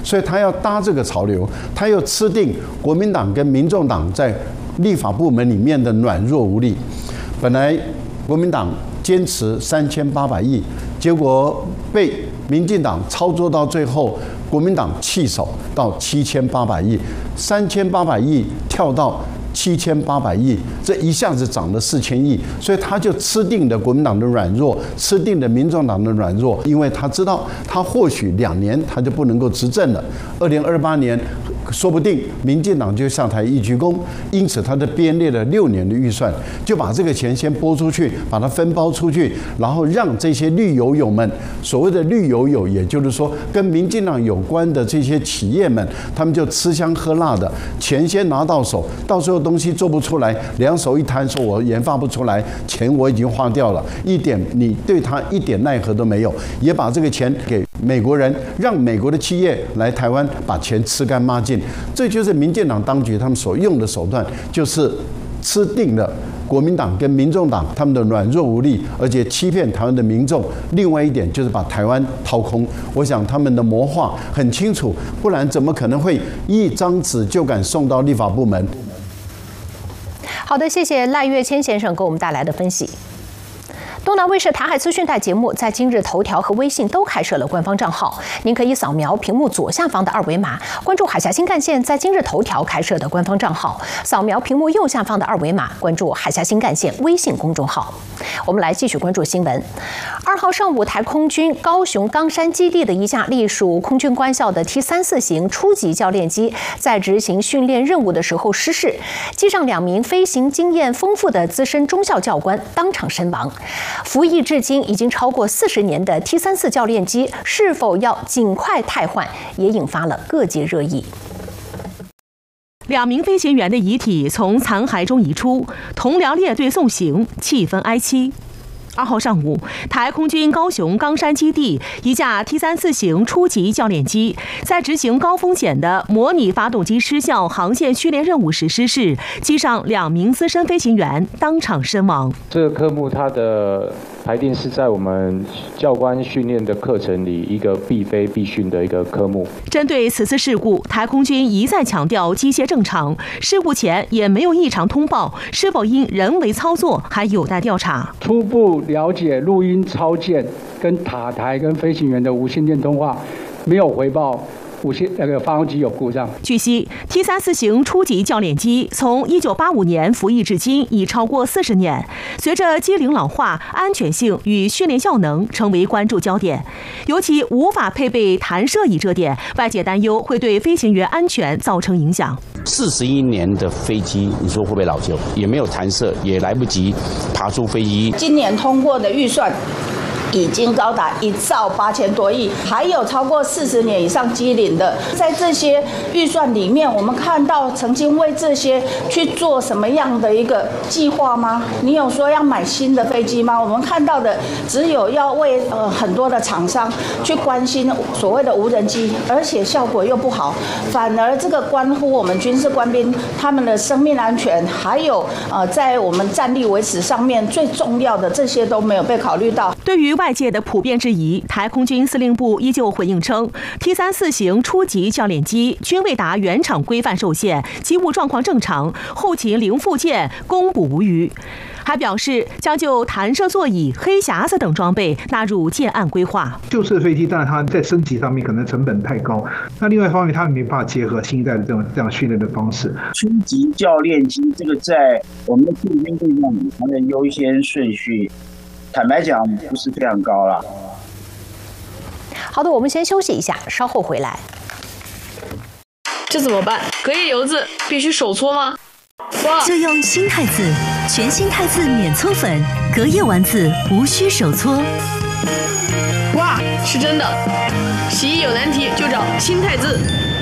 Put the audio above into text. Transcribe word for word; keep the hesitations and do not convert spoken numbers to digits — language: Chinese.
所以他要搭这个潮流，他又吃定国民党跟民众党在立法部门里面的软弱无力。本来国民党坚持三千八百亿，结果被民进党操作到最后，国民党弃守到七千八百亿，三千八百亿跳到七千八百亿，这一下子涨了四千亿，所以他就吃定了国民党的软弱，吃定了民众党的软弱，因为他知道他或许两年他就不能够执政了，二零二八年说不定民进党就上台一鞠躬，因此他的编列了六年的预算，就把这个钱先拨出去，把它分包出去，然后让这些绿油友们，所谓的绿油友，也就是说跟民进党有关的这些企业们，他们就吃香喝辣的，钱先拿到手，到时候东西做不出来，两手一摊，说我研发不出来，钱我已经花掉了，一点你对他一点奈何都没有，也把这个钱给美国人，让美国的企业来台湾把钱吃干抹净。这就是民进党当局他们所用的手段，就是吃定了国民党跟民众党他们的软弱无力，而且欺骗台湾的民众。另外一点就是把台湾掏空。我想他们的谋划很清楚，不然怎么可能会一张纸就敢送到立法部门？ 好的，谢谢赖岳谦先生给我们带来的分析。东南卫视台海资讯台节目在今日头条和微信都开设了官方账号，您可以扫描屏幕左下方的二维码，关注海峡新干线在今日头条开设的官方账号，扫描屏幕右下方的二维码，关注海峡新干线微信公众号。我们来继续关注新闻。二号上午，台空军高雄冈山基地的一架隶属空军官校的 T 三十四 型初级教练机在执行训练任务的时候失事，机上两名飞行经验丰富的资深中校教官当场身亡。服役至今已经超过四十年的 T 三十四 教练机是否要尽快汰换，也引发了各界热议。 两名飞行员的遗体从残骸中移出，同僚列队送行，气氛哀戚。二号上午，台空军高雄冈山基地一架 T 三十四 型初级教练机在执行高风险的模拟发动机失效航线训练任务时失事，机上两名资深飞行员当场身亡。 这个科目它的排定是在我们教官训练的课程里一个必飞必训的一个科目。 针对此次事故，台空军一再强调机械正常，事故前也没有异常通报，是否因人为操作还有待调查。 初步了解录音超舰跟塔台跟飞行员的无线电通话没有回报无线那个发动机有故障。 据悉 ，T 三十四 型初级教练机从一九八五年服役至今已超过四十年，随着机龄老化，安全性与训练效能成为关注焦点。尤其无法配备弹射椅这点，外界担忧会对飞行员安全造成影响。 四十一年的飞机，你说会不会老旧？也没有弹射，也来不及爬出飞机。 今年通过的预算已经高达一兆八千多亿，还有超过四十年以上机龄的，在这些预算里面，我们看到曾经为这些去做什么样的一个计划吗？你有说要买新的飞机吗？我们看到的只有要为呃很多的厂商去关心所谓的无人机，而且效果又不好，反而这个关乎我们军事官兵他们的生命安全，还有呃在我们战力维持上面最重要的这些都没有被考虑到。 对于外界的普遍质疑，台空军司令部依旧回应称 ，T 三十四 型初级教练机均未达原厂规范受限，机务状况正常，后勤零附件，供补无虞。还表示将就弹射座椅、黑匣子等装备纳入建案规划。 旧式的飞机，当然它在升级上面可能成本太高，那另外一方面，它没办法结合新一代的这种这样训练的方式。 初级教练机这个在我们的训练对象里，它的优先顺序，坦白讲不是非常高啦。 好的，我们先休息一下，稍后回来。 这怎么办？隔夜油渍必须手搓吗？ 就用新汰渍，全新汰渍免搓粉，隔夜丸子无需手搓。 哇，是真的！洗衣有难题就找新汰渍。